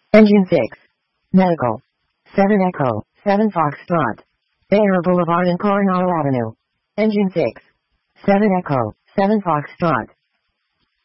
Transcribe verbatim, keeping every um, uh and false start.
Engine six. Medical. seven Echo, seven Foxtrot. Bear Boulevard and Coronado Avenue. Engine six. seven Echo, seven Foxtrot.